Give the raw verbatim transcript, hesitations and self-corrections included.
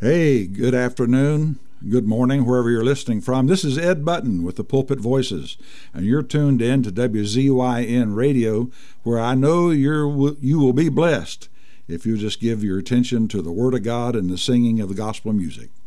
Hey, good afternoon, good morning, wherever you're listening from. This is Ed Button with the Pulpit Voices, and you're tuned in to W Z Y N Radio, where I know you're, you will be blessed if you just give your attention to the Word of God and the singing of the gospel music.